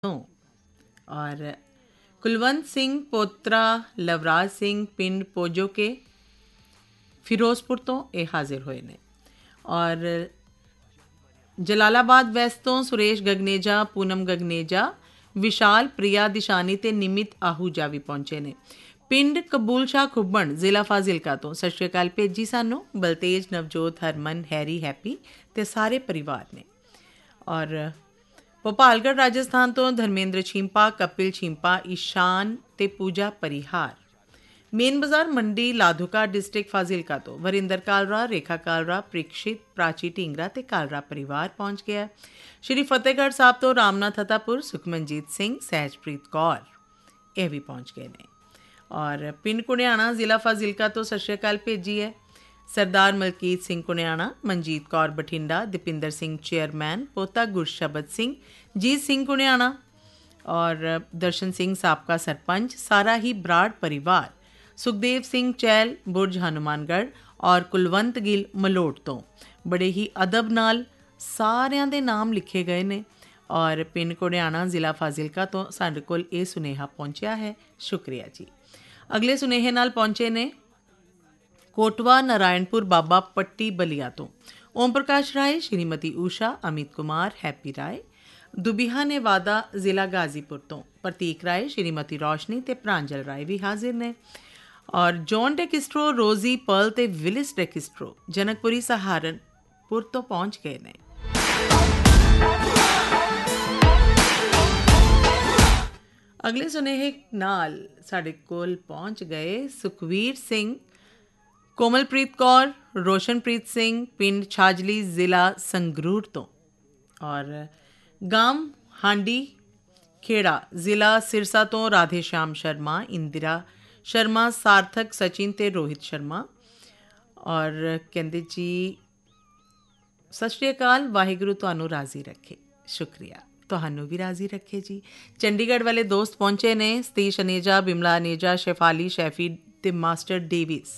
और कुलवंत सिंह पोत्रा लवराज सिंह पिंड पोजोके फिरोजपुर तो ये हाजिर होए ने। और जलालाबाद वैस्ट तो सुरेश गगनेजा पूनम गगनेजा विशाल प्रिया दिशानी ते निमित आहूजा भी पहुंचे ने। पिंड कबूल शाह खुब्बन जिला फाजिलका तो सत श्री अकाल भेजी सानू बलतेज नवजोत हरमन हैरी हैप्पी ते सारे परिवार ने। और भोपालगढ़ राजस्थान तो धर्मेंद्र छिंपा कपिल छिंपा ईशान ते पूजा परिहार। मेन बाजार मंडी लाधुका डिस्ट्रिक्ट फाजिलका तो वरिंदर कालरा रेखा कालरा प्रीक्षित प्राची टिंगरा ते कालरा परिवार पहुंच गया। श्री फतेहगढ़ साहब तो रामनाथ हतापुर सुखमनजीत सिंह सहजप्रीत कौर ये भी पहुंच गए ने। और पिंड कुणियाणा जिला फाजिलका तो सत श्री अकाल भेजी है। सरदार मलकीत सिंह कुणियाणा मनजीत कौर बठिंडा दीपिंदर सिंह चेयरमैन पोता गुरशबद सिंह जीत सिंह कुणियाणा और दर्शन सिंह साबका सरपंच सारा ही ब्राड़ परिवार सुखदेव सिंह चैल बुर्ज हनुमानगढ़ और कुलवंत गिल मलोट तो बड़े ही अदब नाल सारिਆਂ ਦੇ नाम लिखे गए ने। और पिंड कुणियाणा जिला फाजिलका तो साडे कोल ये सुनेहा पहुंचा है, शुक्रिया जी। अगले सुनेहे नाल पहुंचे ने कोटवा नारायणपुर बाबा पट्टी बलिया तो ओम प्रकाश राय श्रीमती उषा अमित कुमार हैप्पी राय। दुबिहा ने वादा जिला गाजीपुर तो प्रतीक राय श्रीमती रोशनी ते प्रांजल राय भी हाजिर ने। और जॉन डेकिस्ट्रो रोजी पर्ल ते विलिस डेकिस्ट्रो जनकपुरी सहारनपुर तो पहुंच गए ने। अगले सुनेहे नाल साडे कोल पहुंच गए सुखवीर सिंह कोमलप्रीत कौर रोशनप्रीत सिंह पिंड छाजली जिला संगरूर तो। और गांव हांडी खेड़ा जिला सिरसा तो राधे श्याम शर्मा इंदिरा शर्मा सार्थक सचिन ते रोहित शर्मा। और कहंदे जी सत श्री अकाल वाहिगुरु तुहानू राजी रखे, शुक्रिया तुहानू भी राजी रखे जी। चंडीगढ़ वाले दोस्त पहुंचे ने सतीश अनेजा बिमला अनेजा शेफाली शैफी ते मास्टर डेविस।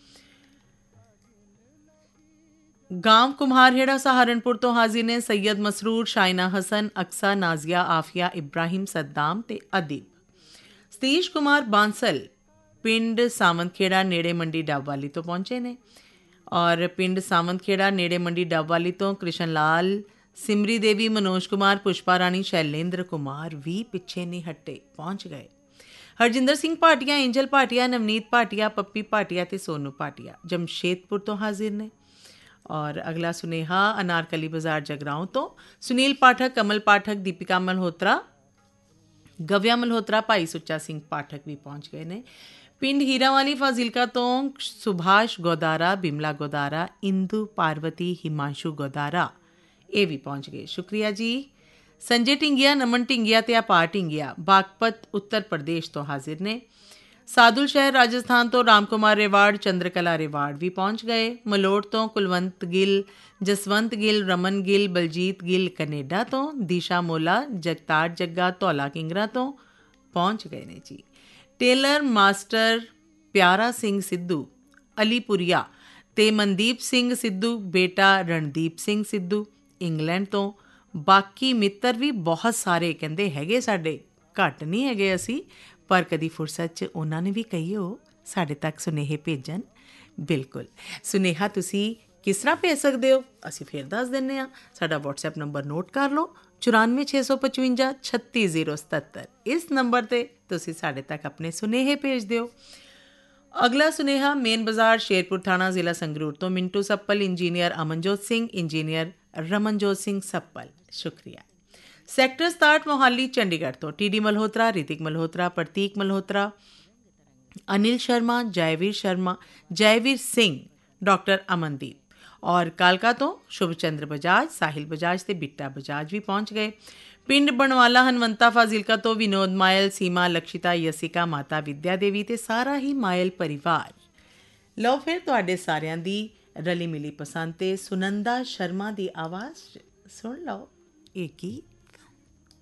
गांव कुम्हारहेड़ा सहारनपुर तो हाजिर ने सैयद मसरूर शाइना हसन अक्सा नाजिया आफिया इब्राहिम सद्दाम ते अदीब। सतीश कुमार बांसल पिंड सावंतखेड़ा नेड़े मंडी डबवाली तो पहुंचे ने। और पिंड सावंतखेड़ा नेड़े मंडी डबवाली तो कृष्ण लाल सिमरी देवी मनोज कुमार पुष्पा रानी शैलेंद्र कुमार भी पिछे नहीं हटे पहुंच गए। हरजिंदर सिंह भाटिया एंजल भाटिया नवनीत भाटिया पप्पी भाटिया ते सोनू भाटिया जमशेदपुर तो हाजिर ने। और अगला सुनेहा अनारकली बाजार जगराऊं तो सुनील पाठक कमल पाठक दीपिका मल्होत्रा गव्या मल्होत्रा भाई सुच्चा सिंह पाठक भी पहुंच गए ने। पिंड हीरावाली फाजिलका तो सुभाष गोदारा बिमला गोदारा इंदु पार्वती हिमांशु गोदारा ये भी पहुंच गए, शुक्रिया जी। संजय टिंगिया नमन टिंगिया ते अपार टिंगिया बागपत उत्तर प्रदेश तो हाजिर ने। सादुल शहर राजस्थान तो रामकुमार रेवाड़ चंद्रकला रेवाड़ भी पहुंच गए। मलोट तो कुलवंत गिल जसवंत गिल रमन गिल बलजीत गिल कनेडा तो दिशा मोला जगतार जग्गा धौला किंगरा तो पहुंच गए ने जी। टेलर मास्टर प्यारा सिंह सिद्धू अलीपुरिया ते मनदीप सिंह सिद्धू बेटा रणदीप सिंह सिद्धू इंग्लैंड तो बाकी मित्र भी बहुत सारे कहंदे हैगे साडे घट नहीं हैगे असी पर कदी फुरसत च उन्हां ने भी कहियो साडे तक सुनेहे भेजन। बिल्कुल सुनेहा तुसी किस तरह भेज सकते हो असी फिर दस दिंने आ। साडा WhatsApp नंबर नोट कर लो 94 655 36 077 इस नंबर ते तुसी साडे तक अपने सुनेहे भेज दिओ। अगला सुनेहा मेन बाजार शेरपुर थाना जिला संगरूर तो Mintu supple engineer Amanjot Singh engineer Ramanjot Singh supple, शुक्रिया। सैक्टर 67 मोहाली चंडीगढ़ तो TD मल्होत्रा ऋतिक मल्होत्रा प्रतीक मल्होत्रा अनिल शर्मा जयवीर सिंह डॉक्टर अमनदीप। और कालका तो शुभचंद्र बजाज साहिल बजाज ते बिट्टा बजाज भी पहुंच गए। पिंड बनवाला हनवंता फाजिलका तो विनोद मायल सीमा लक्षिता यसिका माता विद्या देवी ते सारा ही मायल परिवार। लो फिर तुहाडे सारियां दी रली मिली पसंद ते सुनंदा शर्मा दी आवाज़ सुन लो। एक ही